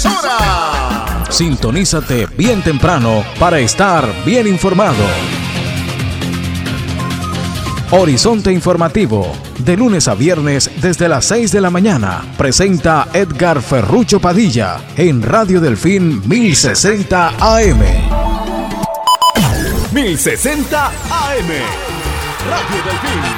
emisora. Sintonízate bien temprano para estar bien informado. Horizonte Informativo, de lunes a viernes desde las 6 de la mañana, presenta Edgar Ferrucho Padilla en Radio Delfín 1060 AM. 1060 AM. Radio Delfín.